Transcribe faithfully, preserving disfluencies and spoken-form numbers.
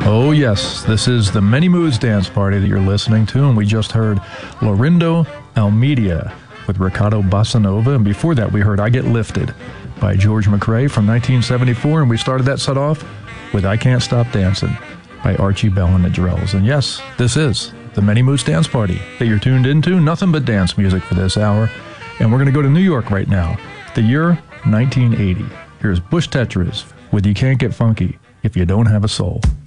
Oh, yes, this is the Many Moods Dance Party that you're listening to, and we just heard Lorindo Almeida with Ricardo Bossa Nova, and before that we heard I Get Lifted by George McRae from nineteen seventy-four, and we started that set off with I Can't Stop Dancing by Archie Bell and the Drells. And yes, this is the Many Moods Dance Party that you're tuned into, nothing but dance music for this hour, and we're going to go to New York right now, the year nineteen eighty. Here's Bush Tetris with You Can't Get Funky If You Don't Have a Soul.